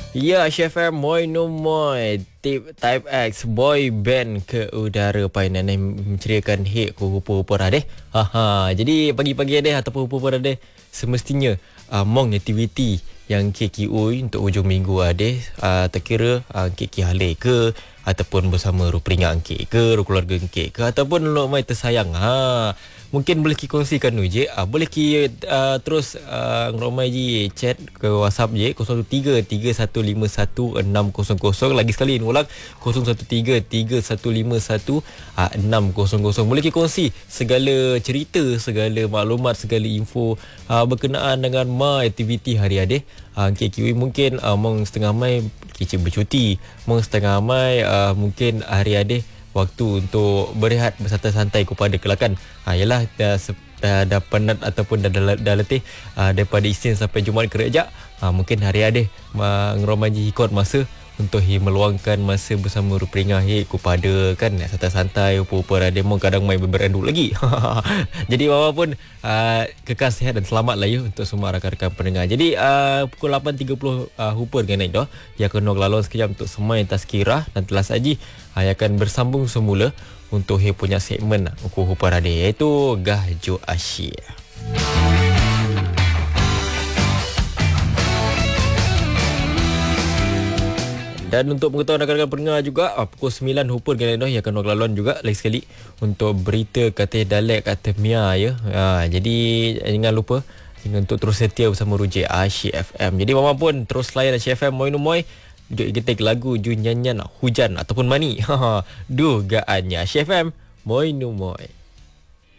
Ya, Syafam Moy No Moy Tip Type X Boy Band ke udara painan yang menceriakan hit ku rupa-rupa radeh. Jadi pagi-pagi adeh ataupun rupa-rupa radeh semestinya mong aktiviti yang KKU untuk hujung minggu adeh terkira KK Haleh ke ataupun bersama ruperingat angkik ke, keluarga angkik ke ataupun lok mai tersayang. Mungkin boleh kongsikan tu je. Boleh terus ngeromai je chat ke WhatsApp je 0133151600. Lagi sekali ulang 0133151600. Boleh kongsi segala cerita, segala maklumat, segala info berkenaan dengan aktiviti hari adeh. KQE mungkin mong setengah mai kecil bercuti, mong setengah mai mungkin hari adeh waktu untuk berehat bersantai-santai kepada kelakan. Yalah dah penat ataupun dah letih daripada Isnin sampai Jumaat kerja. Mungkin hari adeh ngeromaji ikut masa untuk meluangkan masa bersama ruperingat kepada kan santai-santai rupa-rupa rademong kadang main beranduk lagi. Jadi walaupun kekal sihat dan selamat lah ya untuk semua rakan-rakan pendengar. Jadi pukul 8.30 rupa dengan naik dah yang kena lalon sekejap untuk semua yang tazkirah dan telah saji yang akan bersambung semula untuk punya segmen rupa-rupa radio iaitu Gahjo Asyik. Dan untuk mengetahui rakan-rakan pendengar juga pukul 9 rupa dengan yang akan laluan juga lagi sekali untuk berita kata Dalek kata Mia ya. Jadi jangan lupa untuk terus setia bersama Ruji Asyik FM. Jadi mama pun terus layan Asyik FM Moy No Moy. Getek lagu Ju nyanyian hujan ataupun mani. Dugaannya Asyik FM Moy No Moy.